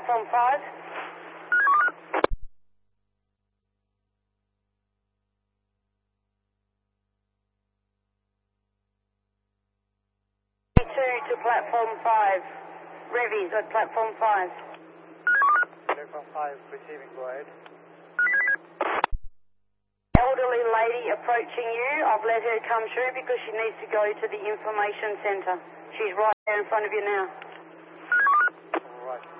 platform 5. To platform 5. Revies at platform 5. Platform 5 receiving, go ahead. Elderly lady approaching you. I've let her come through because she needs to go to the information centre. She's right there in front of you now. All right.